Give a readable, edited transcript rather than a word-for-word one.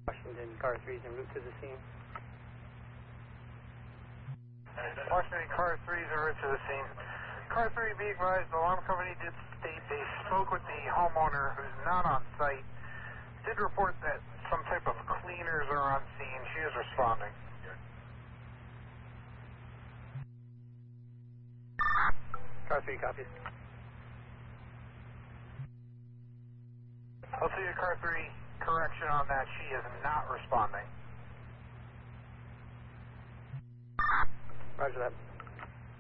Washington, car 3 is en route to the scene. Washington, car 3 is en route to the scene. Car 3, be advised, the alarm company did state they spoke with the homeowner who's not on site. Did report that some type of cleaners are on scene. She is responding. Car 3 copies. I'll see you, car 3. Correction on that. She is not responding. Roger that.